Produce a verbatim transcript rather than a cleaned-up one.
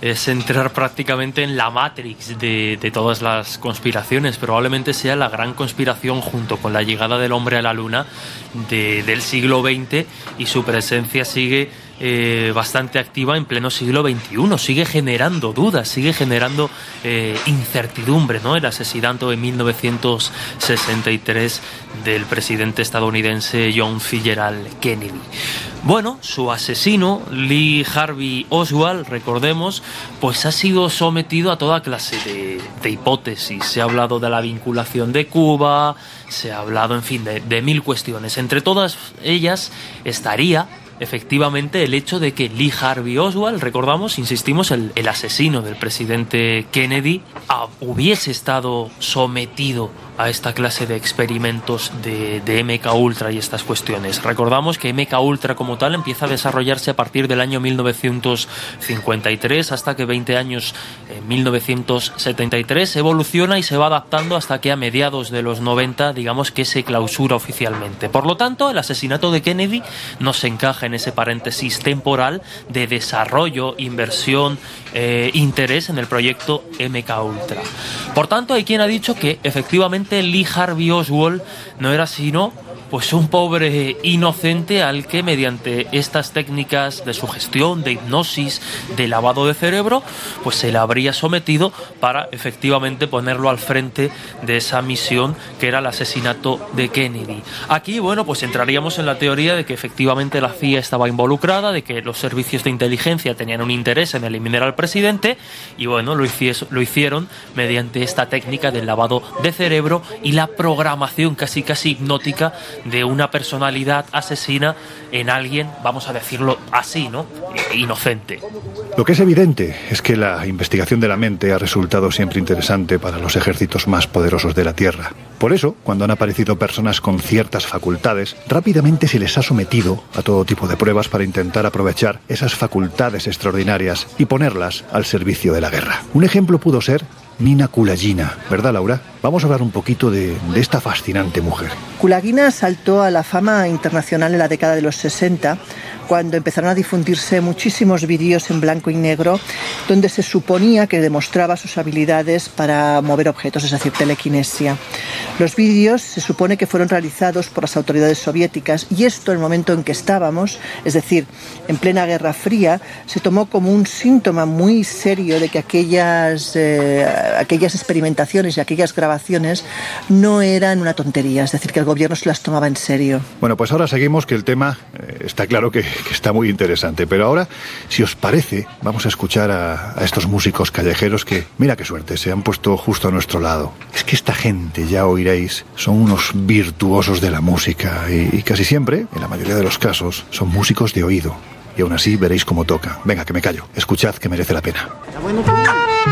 es entrar prácticamente en la Matrix de, de todas las conspiraciones. Probablemente sea la gran conspiración, junto con la llegada del hombre a la luna, de, del siglo veinte, y su presencia sigue eh, bastante activa en pleno siglo veintiuno. Sigue generando dudas, sigue generando eh, incertidumbre, ¿no? El asesinato en mil novecientos sesenta y tres del presidente estadounidense John Fitzgerald Kennedy. Bueno, su asesino, Lee Harvey Oswald, recordemos, pues ha sido sometido a toda clase de, de hipótesis. Se ha hablado de la vinculación de Cuba, se ha hablado, en fin, de, de mil cuestiones. Entre todas ellas estaría efectivamente el hecho de que Lee Harvey Oswald, recordamos, insistimos, el, el asesino del presidente Kennedy, a, hubiese estado sometido a esta clase de experimentos de, de eme ka Ultra y estas cuestiones. Recordamos que eme ka Ultra como tal empieza a desarrollarse a partir del año mil novecientos cincuenta y tres, hasta que veinte años, en mil novecientos setenta y tres, evoluciona y se va adaptando hasta que a mediados de los noventa, digamos que se clausura oficialmente. Por lo tanto, el asesinato de Kennedy no se encaja en ese paréntesis temporal de desarrollo, inversión, eh, interés en el proyecto eme ka Ultra. Por tanto, hay quien ha dicho que efectivamente Lee Harvey Oswald no era sino pues un pobre inocente al que, mediante estas técnicas de sugestión, de hipnosis, de lavado de cerebro, pues se le habría sometido para efectivamente ponerlo al frente de esa misión que era el asesinato de Kennedy. Aquí, bueno, pues entraríamos en la teoría de que efectivamente la C I A estaba involucrada, de que los servicios de inteligencia tenían un interés en eliminar al presidente, y bueno, lo, hicies, lo hicieron mediante esta técnica del lavado de cerebro y la programación casi casi hipnótica de una personalidad asesina en alguien, vamos a decirlo así, ¿no?, inocente. Lo que es evidente es que la investigación de la mente ha resultado siempre interesante para los ejércitos más poderosos de la Tierra. Por eso, cuando han aparecido personas con ciertas facultades, rápidamente se les ha sometido a todo tipo de pruebas para intentar aprovechar esas facultades extraordinarias y ponerlas al servicio de la guerra. Un ejemplo pudo ser Nina Kulagina, ¿verdad, Laura? Vamos a hablar un poquito de, de esta fascinante mujer. Kulagina saltó a la fama internacional en la década de los sesenta, cuando empezaron a difundirse muchísimos vídeos en blanco y negro donde se suponía que demostraba sus habilidades para mover objetos, es decir, telequinesia. Los vídeos se supone que fueron realizados por las autoridades soviéticas, y esto, en el momento en que estábamos, es decir, en plena Guerra Fría, se tomó como un síntoma muy serio de que aquellas, eh, aquellas experimentaciones y aquellas grabaciones no eran una tontería, es decir, que el gobierno se las tomaba en serio. Bueno, pues ahora seguimos, que el tema eh, está claro que, que está muy interesante, pero ahora, si os parece, vamos a escuchar a, a estos músicos callejeros que, mira qué suerte, se han puesto justo a nuestro lado. Es que esta gente, ya oiréis, son unos virtuosos de la música, y, y casi siempre, en la mayoría de los casos, son músicos de oído, y aún así veréis cómo toca. Venga, que me callo, escuchad, que merece la pena.